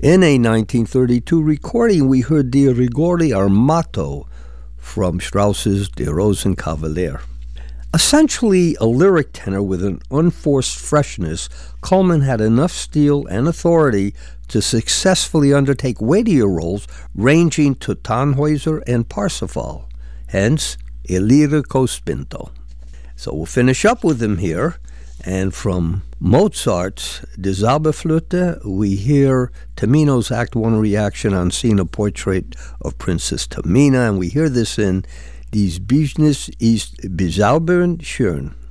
In a 1932 recording, we heard Die Rigori Armato from Strauss's Der Rosenkavalier. Essentially a lyric tenor with an unforced freshness, Cullman had enough steel and authority to successfully undertake weightier roles ranging to Tannhäuser and Parsifal, hence Il Lirico Spinto. So we'll finish up with him here, and from Mozart's Die Zauberflöte, we hear Tamino's Act 1 reaction on seeing a portrait of Princess Tamina, and we hear this in Dies Business ist bezaubern schön.